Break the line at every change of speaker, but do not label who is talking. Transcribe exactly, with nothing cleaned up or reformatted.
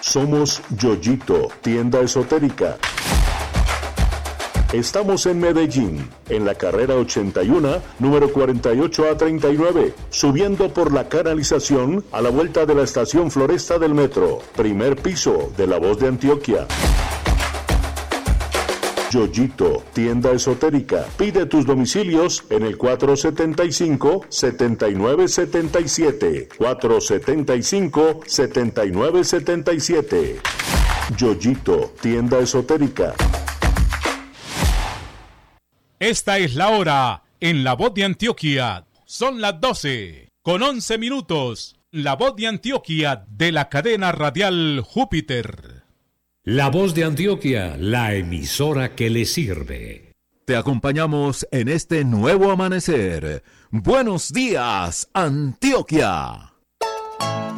Somos Yoyito, tienda esotérica. Estamos en Medellín, en la carrera ochenta y uno, número cuarenta y ocho a treinta y nueve, subiendo por la canalización a la vuelta de la estación Floresta del metro, primer piso de La Voz de Antioquia. Yoyito, tienda esotérica. Pide tus domicilios en el cuatro setenta y cinco, setenta y nueve setenta y siete, cuatro setenta y cinco, setenta y nueve setenta y siete. Yoyito, tienda esotérica.
Esta es la hora en La Voz de Antioquia. Son las doce con once minutos. La Voz de Antioquia de la cadena radial Júpiter.
La Voz de Antioquia, la emisora que le sirve.
Te acompañamos en este nuevo amanecer. Buenos días, Antioquia.